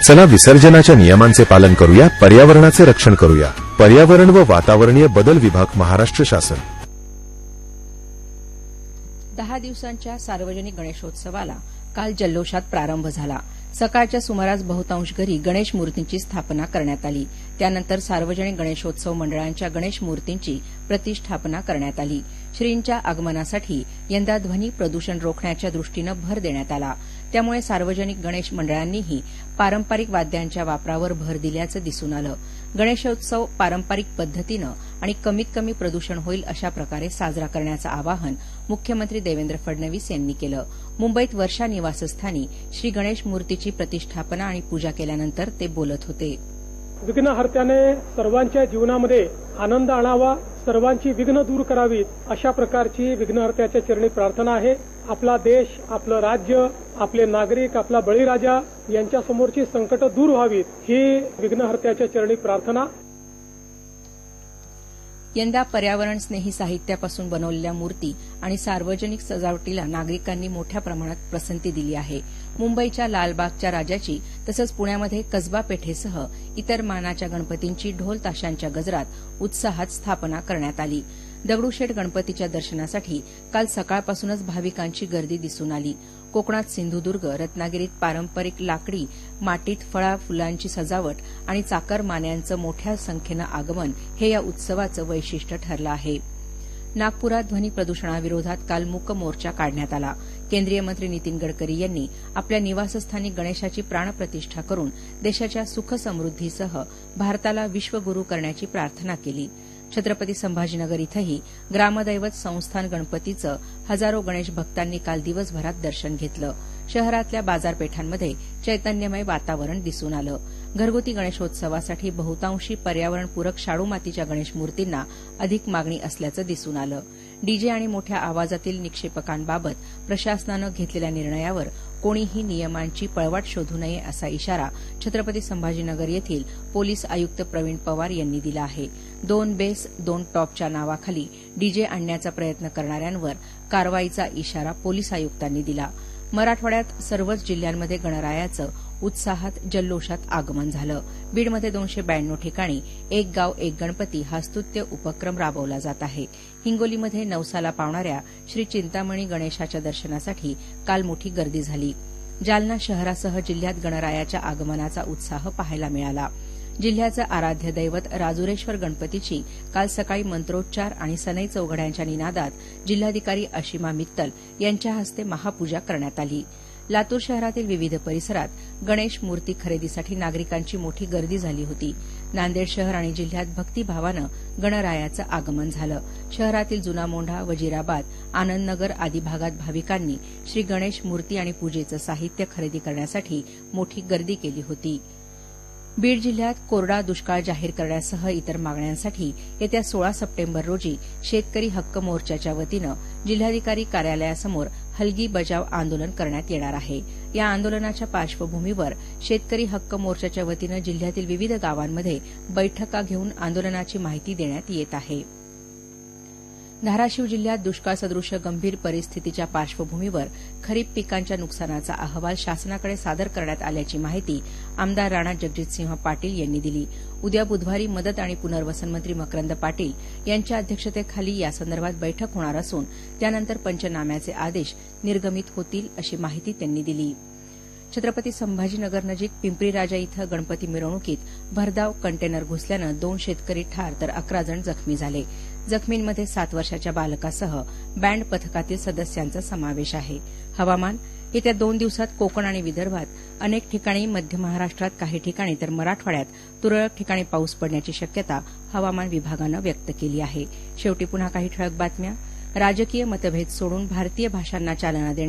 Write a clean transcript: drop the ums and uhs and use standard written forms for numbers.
चला विसर्जनाच्या नियमांचे पालन करूया, पर्यावरणाचे रक्षण करूया. पर्यावरण व वातावरणीय बदल विभाग, महाराष्ट्र शासन. 10 दिवसांच्या सार्वजनिक गणेशोत्सवाला काल जल्लोषात प्रारंभ झाला. सकाळच्या सुमारास बहुतांश घरी गणेश मूर्तींची स्थापना करण्यात आली. त्यानंतर सार्वजनिक गणेशोत्सव मंडळांच्या गणेश मूर्तींची प्रतिष्ठापना करण्यात आली. श्रींच्या आगमनासाठी यंदा ध्वनी प्रदूषण रोखण्याच्या दृष्टीनं भर देण्यात आला. त्यामुळे सार्वजनिक गणेश मंडळांनीही पारंपरिक वाद्यांच्या वापरावर भर दिल्याचं दिसून आलं. गणेशोत्सव पारंपरिक पद्धतीनं आणि कमीत कमी प्रदूषण होईल अशा प्रकारे साजरा करण्याचं आवाहन मुख्यमंत्री देवेंद्र फडणवीस यांनी केलं. मुंबईत वर्षा निवासस्थानी श्री गणेश मूर्तीची प्रतिष्ठापना आणि पूजा केल्यानंतर ते बोलत होते. विघ्नहर्त्याने सर्वांच्या जीवनामध्ये आनंद आणावा, सर्वांची विघ्न दूर करावीत, अशा प्रकारची विघ्नहर्त्याच्या चरणी प्रार्थना आहे. आपला देश, आपलं राज्य, आपले नागरिक, आपला बळीराजा यांच्यासमोरची संकट दूर व्हावीत, ही विघ्नहर्त्याच्या चरणी प्रार्थना. यंदा पर्यावरण स्नेही साहित्यापासून बनवलेल्या मूर्ती आणि सार्वजनिक सजावटीला नागरिकांनी मोठ्या प्रमाणात पसंती दिली आहे. मुंबईच्या लालबागच्या राजाची तसंच पुण्यामध्ये कसबा पेठेसह इतर मानाच्या गणपतींची ढोल ताशांच्या गजरात उत्साहात स्थापना करण्यात आली. दगडूशेठ गणपतीच्या दर्शनासाठी काल सकाळपासूनच भाविकांची गर्दी दिसून आली. कोकणात सिंधुदुर्ग, रत्नागिरीत पारंपरिक लाकडी, मातीत फळा फुलांची सजावट आणि चाकरमान्यांचं मोठ्या संख्येनं आगमन हे या उत्सवाचं वैशिष्ट्य ठरलं आहे. नागपुरात ध्वनी प्रदूषणाविरोधात काल मूक मोर्चा काढण्यात आला. केंद्रीय मंत्री नितीन गडकरी यांनी आपल्या निवासस्थानी गणेशाची प्राणप्रतिष्ठा करून देशाच्या सुख समृद्धीसह भारताला विश्वगुरू करण्याची प्रार्थना केली. छत्रपती संभाजीनगर इथंही ग्रामदैवत संस्थान गणपतीचं हजारो गणेश भक्तांनी काल दिवसभरात दर्शन घेतलं. शहरातल्या बाजारपेठांमध्ये चैतन्यमय वातावरण दिसून आलं. घरगुती गणेशोत्सवासाठी बहुतांशी पर्यावरणपूरक शाडू मातीच्या गणेश मूर्तींना अधिक मागणी असल्याचं दिसून आलं. डीजे आणि मोठ्या आवाजातील निक्षेपकांबाबत प्रशासनानं घेतलेल्या निर्णयावर कोणीही नियमांची पळवाट शोधू नये असा इशारा छत्रपती संभाजीनगर येथील पोलीस आयुक्त प्रवीण पवार यांनी दिला आहे. 2 बेस 2 टॉपच्या नावाखाली डीजे आणण्याचा प्रयत्न करणाऱ्यांवर कारवाईचा इशारा पोलीस आयुक्तांनी दिला. मराठवाड्यात सर्वच जिल्ह्यांमध्ये गणरायाचं उत्साहात जल्लोषात आगमन झालं. बीडमध्ये 292 ठिकाणी एक गाव एक गणपती हा स्तुत्य उपक्रम राबवला जात आहे. हिंगोलीमध्ये नवसाला पावणाऱ्या श्री चिंतामणी गणेशाच्या दर्शनासाठी काल मोठी गर्दी झाली. जालना शहरासह जिल्ह्यात गणरायाच्या आगमनाचा उत्साह पाहायला मिळाला. जिल्ह्याचं आराध्य दैवत राजुरेश्वर गणपतीची काल सकाळी मंत्रोच्चार आणि सनई चौघड्यांच्या निनादात जिल्हाधिकारी अशिमा मित्तल यांच्या हस्ते महापूजा करण्यात आली. लातूर शहरातील विविध परिसरात गणेश मूर्ती खरेदीसाठी नागरिकांची मोठी गर्दी झाली होती. नांदेड शहर आणि जिल्ह्यात भक्तिभावानं गणरायाचं आगमन झालं. शहरातील जुना मोंढा, वजीराबाद, आनंदनगर आदी भागात भाविकांनी श्री गणेश मूर्ती आणि पूजेचं साहित्य खरेदी करण्यासाठी मोठी गर्दी केली होती. बीड जिल्ह्यात कोरडा दुष्काळ जाहीर करण्यासह इतर मागण्यांसाठी येत्या 16 सप्टेंबर रोजी शेतकरी हक्क मोर्चाच्या वतीनं जिल्हाधिकारी कार्यालयासमोर हलगी बजाव आंदोलन करण्यात येणार आहे. या आंदोलनाच्या पार्श्वभूमीवर शेतकरी हक्क मोर्चाच्या वतीनं जिल्ह्यातील विविध गावांमध्ये बैठका घेऊन आंदोलनाची माहिती देण्यात येत आहे. धाराशिव जिल्ह्यात दुष्काळसदृश गंभीर परिस्थितीच्या पार्श्वभूमीवर खरीप पिकांच्या नुकसानाचा अहवाल शासनाकडे सादर करण्यात आल्याची माहिती आमदार राणा जगजितसिंह पाटील यांनी दिली. उद्या बुधवारी मदत आणि पुनर्वसन मंत्री मकरंद पाटील यांच्या अध्यक्षतेखाली यासंदर्भात बैठक होणार असून त्यानंतर पंचनाम्याचे आदेश निर्गमित होतील अशी माहिती त्यांनी दिली. छत्रपती संभाजीनगरनजीक पिंपरी राजा इथं गणपती मिरवणुकीत भरधाव कंटेनर घुसल्यानं 2 शेतकरी ठार तर 11 जण जखमी झाले. जखमींमध्ये 7 वर्षाच्या बालकासह बँड पथकातील सदस्यांचा समावेश आहे. हवामान येत्या 2 दिवसात कोकण आणि विदर्भात अनेक ठिकाणी, मध्य महाराष्ट्रात काही ठिकाणी तर मराठवाड्यात तुरळक ठिकाणी पाऊस पडण्याची शक्यता हवामान विभागानं व्यक्त केली आहे. शेवटी पुन्हा काही ठळक बातम्या. राजकीय मतभेद सोडून भारतीय भाषांना चालना देण्यात